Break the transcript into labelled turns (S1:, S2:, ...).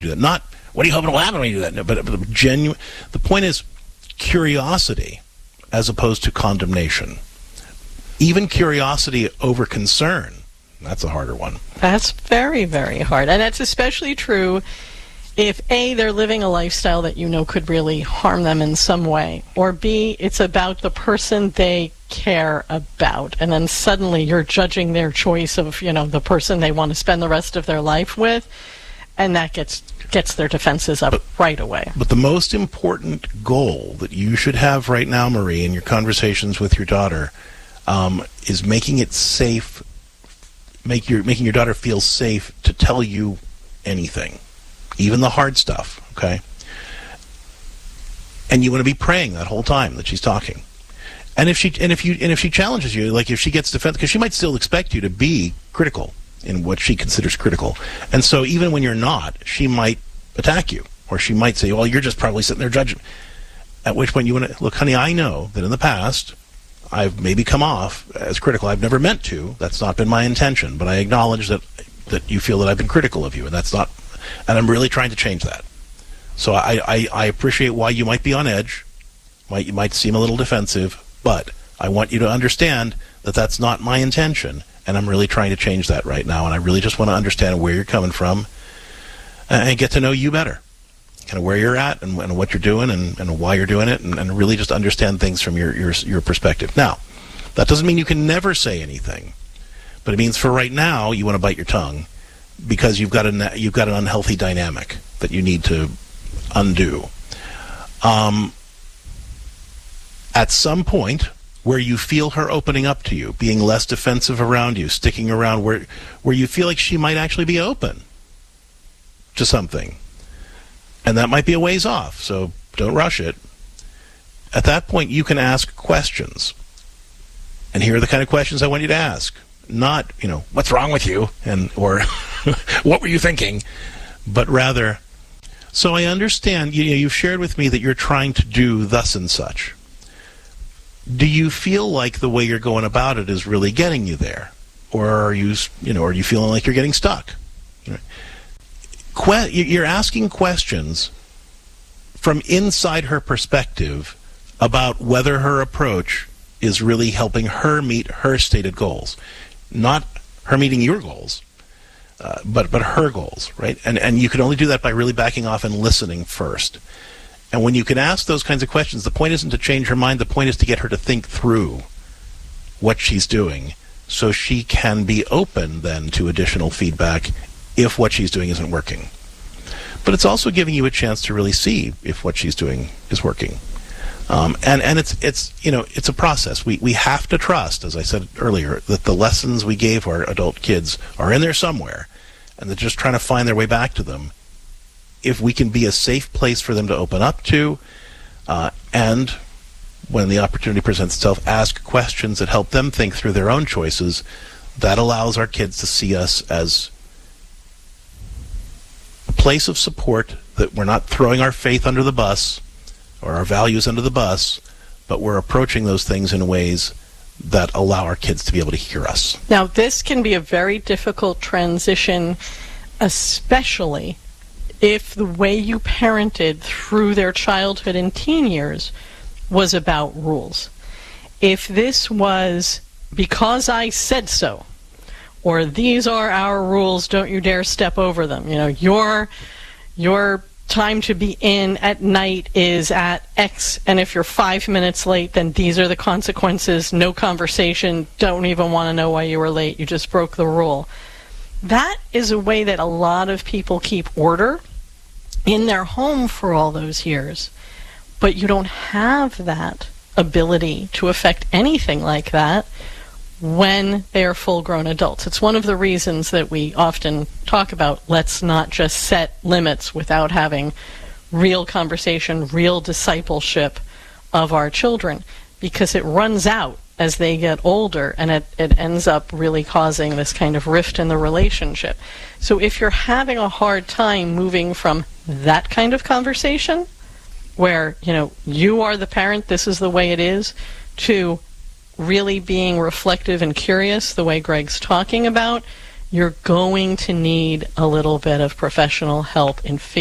S1: do that. Not, what are you hoping will happen when you do that? No, but the point is curiosity as opposed to condemnation. Even curiosity over concern, that's a harder one.
S2: That's very, very hard. And that's especially true if A, they're living a lifestyle that you know could really harm them in some way, or B, it's about the person they care about, and then suddenly you're judging their choice of, the person they want to spend the rest of their life with, and that gets their defenses up right away. But
S1: the most important goal that you should have right now, Marie, in your conversations with your daughter, is making it safe, making your daughter feel safe to tell you anything. Even the hard stuff, okay? And you want to be praying that whole time that she's talking. And if she challenges you, like if she gets defensive, because she might still expect you to be critical in what she considers critical. And so even when you're not, she might attack you, or she might say, well, you're just probably sitting there judging. At which point you want to, look, honey, I know that in the past I've maybe come off as critical. I've never meant to. That's not been my intention. But I acknowledge that you feel that I've been critical of you, and that's not. And I'm really trying to change that. So I appreciate why you might be on edge. You might seem a little defensive, but I want you to understand that that's not my intention, and I'm really trying to change that right now, and I really just want to understand where you're coming from and get to know you better, kind of where you're at and what you're doing and why you're doing it, and really just understand things from your perspective. Now, that doesn't mean you can never say anything, but it means for right now you want to bite your tongue, because you've got an unhealthy dynamic that you need to undo. At some point where you feel her opening up to you, being less defensive around you, sticking around where you feel like she might actually be open to something, and that might be a ways off, so don't rush it. At that point, you can ask questions. And here are the kind of questions I want you to ask. Not, what's wrong with you, or what were you thinking, but rather, so I understand, you've shared with me that you're trying to do thus and such. Do you feel like the way you're going about it is really getting you there? Or are you feeling like you're getting stuck? You're asking questions from inside her perspective about whether her approach is really helping her meet her stated goals. Not her meeting your goals, but her goals, right? And you can only do that by really backing off and listening first. And when you can ask those kinds of questions, the point isn't to change her mind. The point is to get her to think through what she's doing so she can be open then to additional feedback if what she's doing isn't working. But it's also giving you a chance to really see if what she's doing is working. And it's a process. We have to trust, as I said earlier, that the lessons we gave our adult kids are in there somewhere, and they're just trying to find their way back to them. If we can be a safe place for them to open up to, and when the opportunity presents itself, ask questions that help them think through their own choices, that allows our kids to see us as a place of support, that we're not throwing our faith under the bus or our values under the bus, but we're approaching those things in ways that allow our kids to be able to hear us.
S2: Now, this can be a very difficult transition, especially if the way you parented through their childhood and teen years was about rules. If this was because I said so, or these are our rules, don't you dare step over them. Your time to be in at night is at X, and if you're 5 minutes late, then these are the consequences. No conversation. Don't even want to know why you were late. You just broke the rule. That is a way that a lot of people keep order in their home for all those years. But you don't have that ability to affect anything like that when they are full-grown adults. It's one of the reasons that we often talk about, let's not just set limits without having real conversation, real discipleship of our children, because it runs out as they get older, and it ends up really causing this kind of rift in the relationship. So if you're having a hard time moving from that kind of conversation, where, you are the parent, this is the way it is, to really being reflective and curious, the way Greg's talking about, you're going to need a little bit of professional help in figuring